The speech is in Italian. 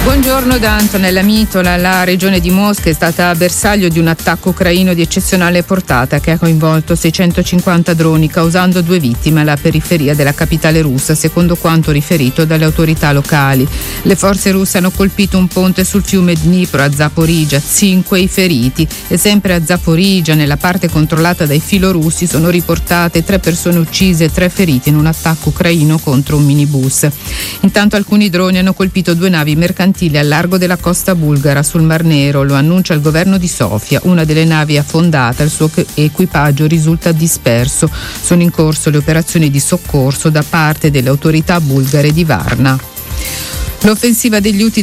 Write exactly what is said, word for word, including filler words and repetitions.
Buongiorno da Antonella Mitola. La regione di Mosca è stata bersaglio di un attacco ucraino di eccezionale portata che ha coinvolto seicentocinquanta droni, causando due vittime alla periferia della capitale russa, secondo quanto riferito dalle autorità locali. Le forze russe hanno colpito un ponte sul fiume Dnipro a Zaporizhzhia, cinque i feriti, e sempre a Zaporizhzhia, nella parte controllata dai filorussi, sono riportate tre persone uccise e tre feriti in un attacco ucraino contro un minibus. Intanto alcuni droni hanno colpito due navi mercantili al largo della costa bulgara sul Mar Nero, lo annuncia il governo di Sofia. Una delle navi è affondata, il suo equipaggio risulta disperso. Sono in corso le operazioni di soccorso da parte delle autorità bulgare di Varna. L'offensiva degli Houthi